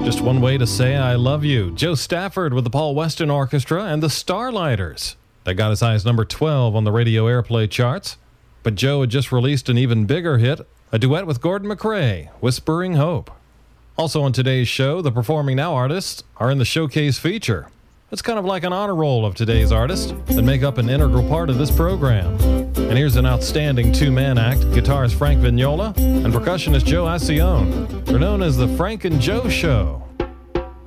Just one way to say I love you. Joe Stafford with the Paul Weston Orchestra and the Starlighters. That got as high as number 12 on the radio airplay charts. But Joe had just released an even bigger hit, a duet with Gordon MacRae, Whispering Hope. Also on today's show, the Performing Now artists are in the showcase feature. It's kind of like an honor roll of today's artists that make up an integral part of this program. And here's an outstanding two-man act, guitarist Frank Vignola and percussionist Joe Accione. They're known as the Frank and Joe Show.